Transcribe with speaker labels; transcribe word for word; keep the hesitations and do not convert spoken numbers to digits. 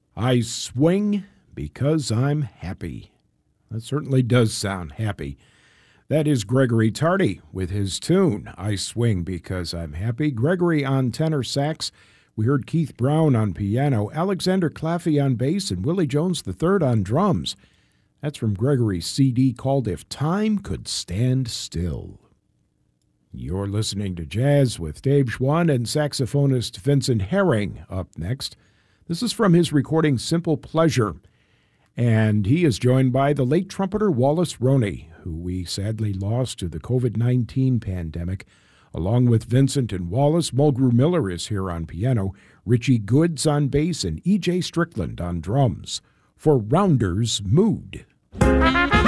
Speaker 1: I swing because I'm happy. That certainly does sound happy. That is Gregory Tardy with his tune, I Swing Because I'm Happy. Gregory on tenor sax. We heard Keith Brown on piano, Alexander Claffey on bass, and Willie Jones the third on drums. That's from Gregory's C D called If Time Could Stand Still. You're listening to Jazz with Dave Schwann and saxophonist Vincent Herring up next. This is from his recording Simple Pleasure, and he is joined by the late trumpeter Wallace Roney, who we sadly lost to the covid nineteen pandemic. Along with Vincent and Wallace, Mulgrew Miller is here on piano, Richie Goods on bass, and E J Strickland on drums for Rounder's Mood.